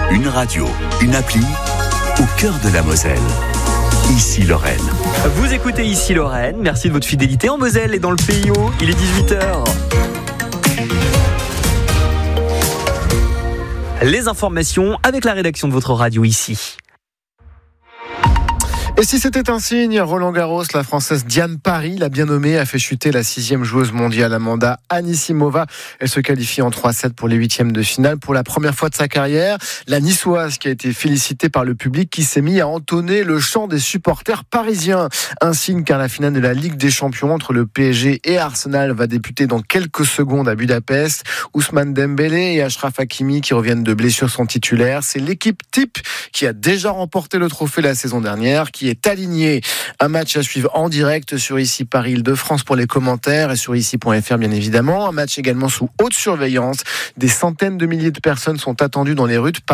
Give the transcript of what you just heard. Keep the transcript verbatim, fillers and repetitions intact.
Une radio, une appli, au cœur de la Moselle. Ici Lorraine. Vous écoutez Ici Lorraine, merci de votre fidélité en Moselle et dans le P I O, il est dix-huit heures. Les informations avec la rédaction de votre radio ici. Et si c'était un signe, Roland Garros, la Française Diane Parry, la bien nommée, a fait chuter la sixième joueuse mondiale Amanda Anisimova. Elle se qualifie en trois sept pour les huitièmes de finale pour la première fois de sa carrière. La Niçoise qui a été félicitée par le public qui s'est mis à entonner le chant des supporters parisiens. Un signe car la finale de la Ligue des Champions entre le P S G et Arsenal va débuter dans quelques secondes à Budapest. Ousmane Dembélé et Achraf Hakimi qui reviennent de blessures sont titulaires. C'est l'équipe type qui a déjà remporté le trophée la saison dernière qui est aligné. Un match à suivre en direct sur Ici Paris Île-de-France pour les commentaires et sur ici point f r bien évidemment. Un match également sous haute surveillance. Des centaines de milliers de personnes sont attendues dans les rues de Paris.